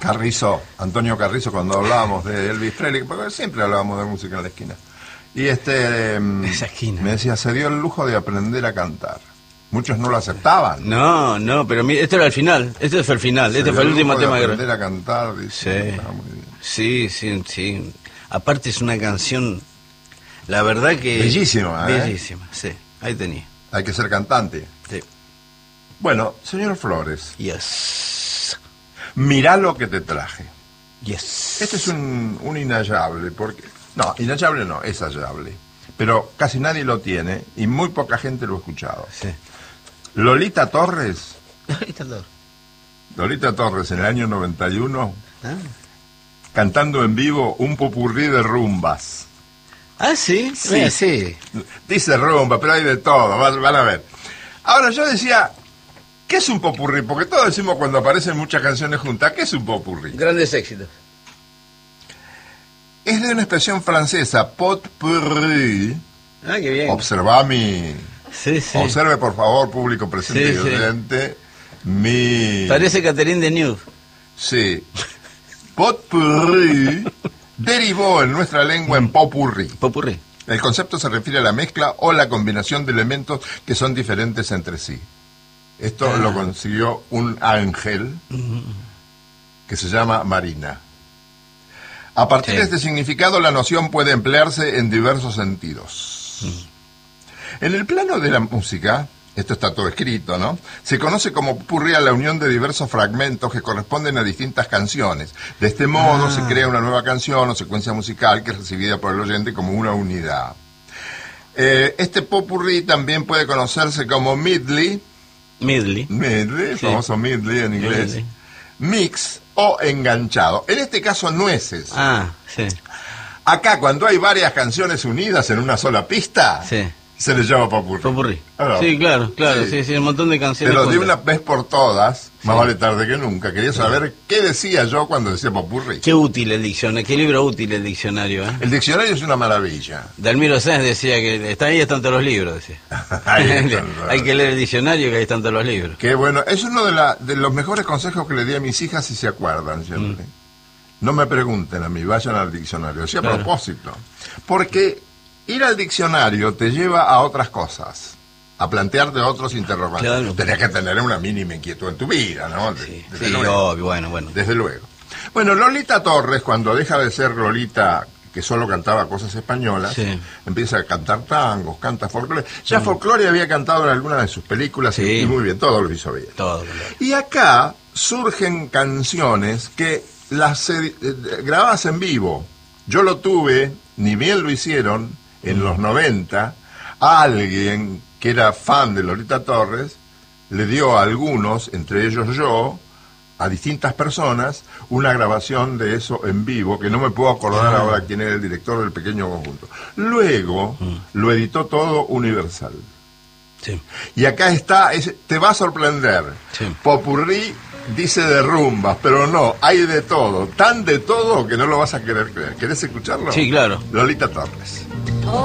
Carrizo, Antonio Carrizo, cuando hablábamos de Elvis Presley, porque siempre hablábamos de música en la esquina. Y esa esquina. Me decía, se dio el lujo de aprender a cantar. Muchos no lo aceptaban. No, pero esto era el final. Este fue el final. Este fue el último tema que aprender a cantar, dice, sí. Muy bien. Sí. Aparte es una canción, la verdad que... Bellísima, Bellísima, sí. Ahí tenía. Hay que ser cantante. Sí. Bueno, señor Flores. Yes. Mirá lo que te traje. Yes. Este es un inhallable, porque... No, inhallable no, es hallable. Pero casi nadie lo tiene y muy poca gente lo ha escuchado. Sí. Lolita Torres. Lolita Torres. Lolita Torres en el año 91, cantando en vivo un popurrí de rumbas. ¿Ah, sí? Sí. Sí. Dice rumba, pero hay de todo, van a ver. Ahora, yo decía, ¿qué es un popurrí? Porque todos decimos cuando aparecen muchas canciones juntas, ¿qué es un popurrí? Grandes éxitos. Es de una expresión francesa, potpourri. Ah, qué bien. Observa mi... Sí. Observe, por favor, público presente y oyente, mi... Parece Catherine Deneuve. Sí. Potpourri derivó en nuestra lengua en popurrí. Popurrí. El concepto se refiere a la mezcla o la combinación de elementos que son diferentes entre sí. Esto lo consiguió un ángel que se llama Marina. A partir de este significado, la noción puede emplearse en diversos sentidos. En el plano de la música, esto está todo escrito, ¿no? Se conoce como popurrí a la unión de diversos fragmentos que corresponden a distintas canciones. De este modo se crea una nueva canción o secuencia musical que es recibida por el oyente como una unidad. Este popurrí también puede conocerse como medley, Sí. famoso medley en inglés, Medley. mix o enganchado. En este caso, nueces. Sí. Acá, cuando hay varias canciones unidas en una sola pista, Sí. se les llama popurrí. Popurrí. Ah, Sí, claro, sí, un montón de canciones. Pero de juntas. una vez por todas, más vale tarde que nunca. Quería saber qué decía yo cuando decía popurrí. Qué útil el diccionario, qué libro útil el diccionario, ¿eh? El diccionario es una maravilla. Dalmiro Sáenz decía que ahí están todos los libros, decía. Ahí están. Hay que leer el diccionario que ahí están todos los libros. Qué bueno. Es uno de los mejores consejos que le di a mis hijas, si se acuerdan siempre. No me pregunten a mí, vayan al diccionario. Decía a propósito. Porque ir al diccionario te lleva a otras cosas, a plantearte otros interrogantes. Claro. Tenés que tener una mínima inquietud en tu vida, ¿no? Desde luego. Obvio, bueno. Desde luego. Bueno, Lolita Torres, cuando deja de ser Lolita, que solo cantaba cosas españolas, empieza a cantar tangos, canta folclore. Ya folclore había cantado en alguna de sus películas y muy bien, todo lo hizo bien. Todo. Y acá surgen canciones que las grabadas en vivo. Yo lo tuve, ni bien lo hicieron, en los 90, a alguien que era fan de Lolita Torres, le dio a algunos, entre ellos yo, a distintas personas, una grabación de eso en vivo, que no me puedo acordar ahora quién era el director del pequeño conjunto. Luego lo editó todo Universal. Sí. Y acá está, te va a sorprender. Sí. Popurrí dice de rumbas, pero no, hay de todo, tan de todo que no lo vas a querer creer. ¿Querés escucharlo? Sí, claro. Lolita Torres.